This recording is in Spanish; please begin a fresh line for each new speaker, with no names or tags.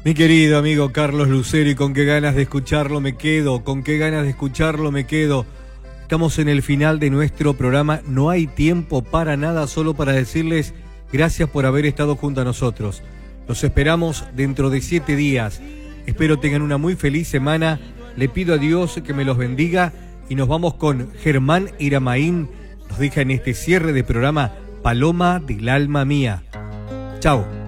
Mi querido amigo Carlos Lucero, y con qué ganas de escucharlo me quedo, con qué ganas de escucharlo me quedo. Estamos en el final de nuestro programa, no hay tiempo para nada, solo para decirles gracias por haber estado junto a nosotros. Los esperamos dentro de 7 días. Espero tengan una muy feliz semana. Le pido a Dios que me los bendiga y nos vamos con Germán Iramaín. Nos deja en este cierre de programa Paloma del alma mía. Chao.